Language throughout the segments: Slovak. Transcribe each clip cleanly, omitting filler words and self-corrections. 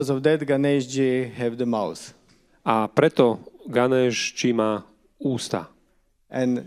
Because of that, Ganeshji have the mouth. A preto Ganeshji má ústa. And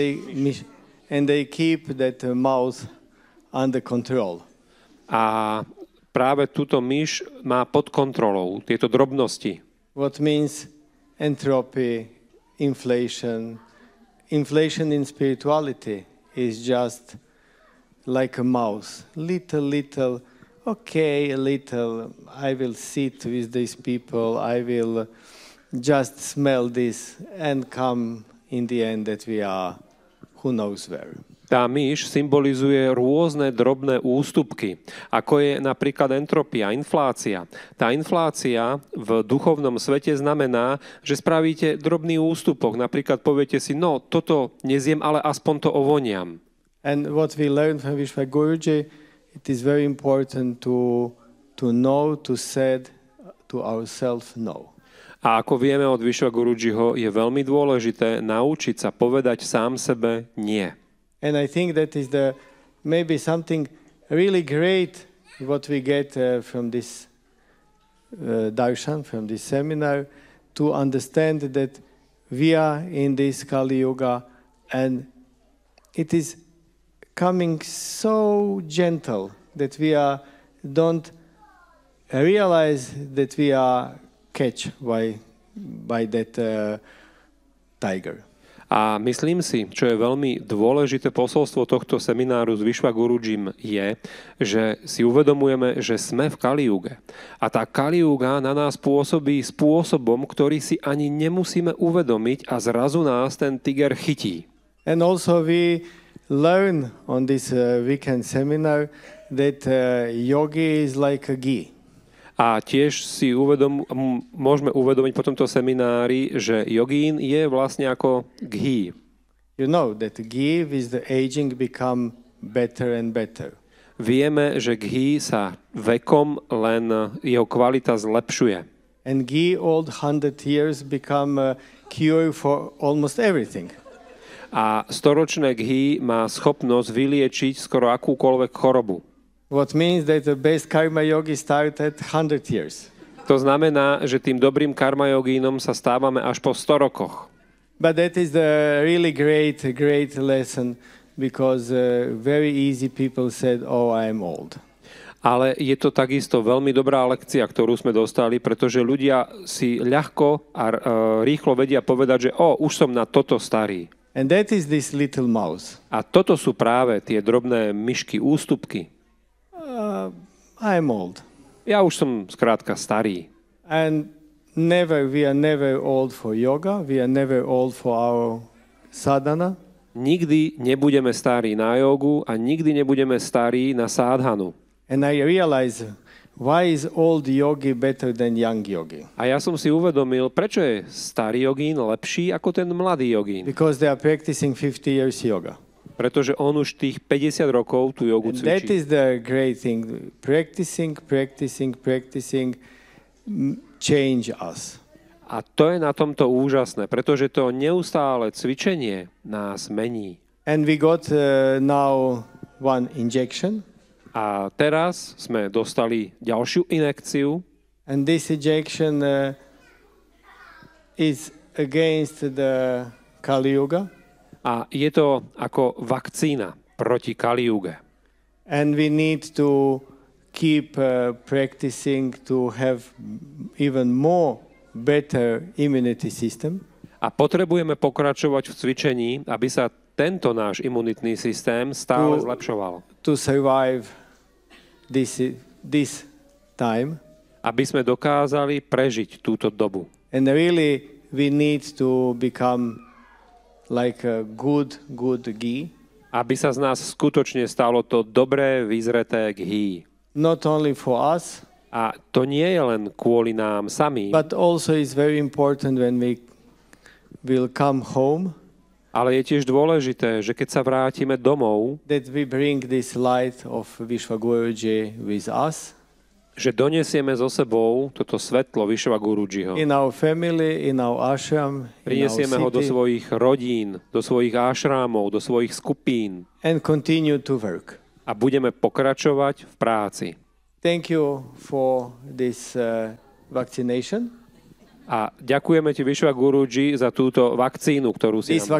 they keep that mouth under control. A práve túto myš má pod kontrolou tieto drobnosti. What means entropy, inflation. Inflation in spirituality is just like a mouse. Little, okay, a little. I will sit with these people. I will just smell this and come in the end that we are who knows where. Tá myš symbolizuje rôzne drobné ústupky, ako je napríklad entropia, inflácia. Tá inflácia v duchovnom svete znamená, že spravíte drobný ústupok. Napríklad poviete si, no toto nezjem, ale aspoň to ovoniam. And what we learned from Vishwa Guruji, it is very important to know, to say to ourselves no. A ako vieme od Vishwa Gurujiho, je veľmi dôležité naučiť sa povedať sám sebe nie. And I think that is maybe something really great what we get from this darshan, from this seminar, to understand that we are in this Kali Yuga and it is coming so gentle that we don't realize that we are catch by that tiger. A myslím si, čo je veľmi dôležité posolstvo tohto semináru s Vishwa Gurujim je, že si uvedomujeme, že sme v Kaliuge. A tá Kaliuga na nás pôsobí spôsobom, ktorý si ani nemusíme uvedomiť a zrazu nás ten tiger chytí. And also we learn on this weekend seminar that yogi is like a ghee. A tiež si môžeme uvedomiť po tomto seminári, že jogín je vlastne ako ghee. You know that ghee with the aging become better and better. Vieme, že ghee sa vekom len jeho kvalita zlepšuje. And ghee old 100 years become a cure for almost everything. A storočné ghee má schopnosť vyliečiť skoro akúkoľvek chorobu. What means that the best karma yogi start at 100 years. To znamená, že tým dobrým karma yogínom sa stávame až po 100 rokoch. But that is the really great lesson because very easy people said, oh, I am old. Ale je to takisto veľmi dobrá lekcia, ktorú sme dostali, pretože ľudia si ľahko a rýchlo vedia povedať, že už som na toto starý. And that is this little mouse. A toto sú práve tie drobné myšky, ústupky. I am old. Ja už som skrátka starý. And we are never old for yoga, we are never old for our sadhana. Nikdy nebudeme starí na jogu a nikdy nebudeme starí na sadhanu. And I realize why is old yogi better than young yogi? A ja som si uvedomil, prečo je starý jogín lepší ako ten mladý jogín. Because they are practicing 50 years yoga. Pretože on už tých 50 rokov tú jogu cvičí. That is the great thing. Practicing change us. A to je na tomto úžasné, pretože to neustále cvičenie nás mení. And we got now one injection. A teraz sme dostali ďalšiu injekciu. And this injection is against the Kali Yuga. A je to ako vakcína proti Kaliuge. And we need to keep practicing to have even more better immunity system. A potrebujeme pokračovať v cvičení, aby sa tento náš imunitný systém stále zlepšoval. To survive this time. Aby sme dokázali prežiť túto dobu. And really we need to become like a good ghee. Aby sa z nás skutočne stalo to dobré, vyzreté ghee. Not only for us. A to nie je len kvôli nám samým. But also is very important when we will come home. Ale je tiež dôležité, že keď sa vrátime domov, that we bring this light of Vishwa Guruji with us. Že donesieme so sebou toto svetlo Vishwa Gurujiho. In our family, in our ashram, prinesieme ho do svojich rodín, do svojich ashramov, do svojich skupín. And continue to work. A budeme pokračovať v práci. thank you for this vaccination. A ďakujeme ti, Vishwa Guruji, za túto vakcínu, ktorú si This nám